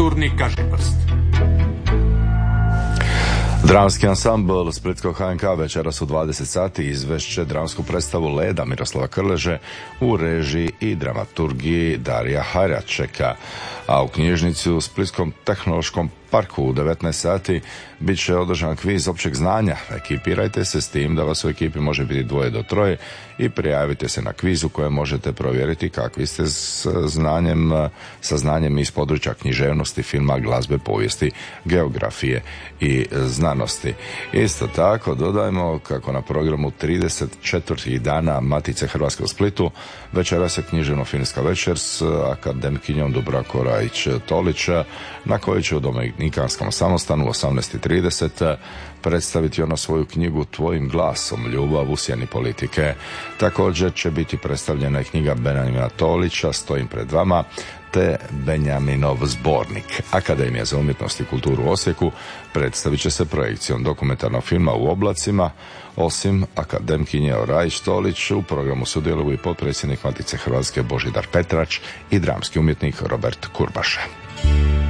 kulturni kažiprst. Dramski ansambl Splitskog HNK večeras u 20 sati izvešće dramsku predstavu Leda Miroslava Krleže u režiji i dramaturgiji Darija Hajračeka, a u knjižnici u Splitskom tehnološkom parku u 19 sati bit će održan kviz općeg znanja. Ekipirajte se s tim da vas u ekipi može biti 2 do 3 i prijavite se na kviz u kojem možete provjeriti kakvi ste sa znanjem iz područja književnosti, filma, glazbe, povijesti, geografije i znanosti. Isto tako dodajmo kako na programu 34. dana Matice Hrvatske u Splitu večeras je književno-filmska večer s akademkinjom Dubravko Rajić-Tolić, na kojoj će u Dominikanskom samostanu u 18:30 predstaviti ona svoju knjigu Tvojim glasom, ljubav u sjeni politike. Također će biti predstavljena i knjiga Benjamina Tolića Stojim pred vama, te Benjaminov zbornik. Akademija za umjetnost i kulturu u Osijeku predstavit će se projekcijom dokumentarnog filma U oblacima. Osim akademkinje Rajić-Tolić, u programu sudjeluju i potpredsjednik Matice Hrvatske Božidar Petrač i dramski umjetnik Robert Kurbaša.